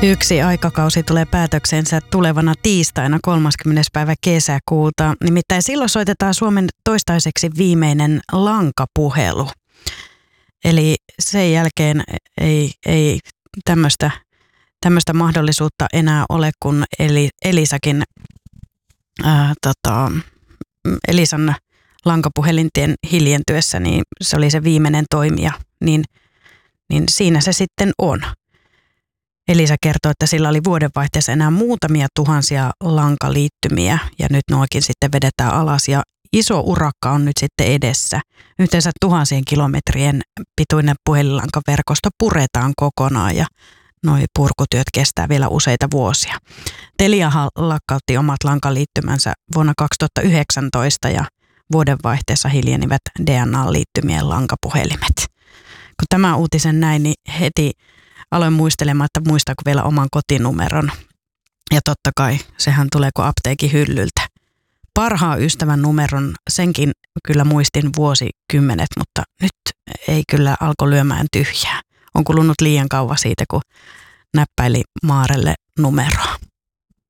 Yksi aikakausi tulee päätöksensä tulevana tiistaina 30. päivä kesäkuuta. Nimittäin silloin soitetaan Suomen toistaiseksi viimeinen lankapuhelu. Eli sen jälkeen ei tämmöistä mahdollisuutta enää ole, kun Elisan lankapuhelintien hiljentyessä, niin se oli se viimeinen toimija, niin siinä se sitten on. Elisa kertoo, että sillä oli vuodenvaihteessa enää muutamia tuhansia lankaliittymiä ja nyt nuokin sitten vedetään alas ja iso urakka on nyt sitten edessä. Yhteensä tuhansien kilometrien pituinen puhelinlankaverkosto puretaan kokonaan ja noi purkutyöt kestää vielä useita vuosia. Telia lakkautti omat lankaliittymänsä vuonna 2019 ja vuodenvaihteessa hiljenivät DNA-liittymien lankapuhelimet. Kun tämä uutisen näin, niin heti aloin muistelemaan, että muistaako vielä oman kotinumeron. Ja totta kai, sehän tulee kuin apteekin hyllyltä. Parhaan ystävän numeron, senkin kyllä muistin vuosikymmenet, mutta nyt ei kyllä alkoi lyömään tyhjää. On kulunut liian kauan siitä, kun näppäili Maarelle numeroa.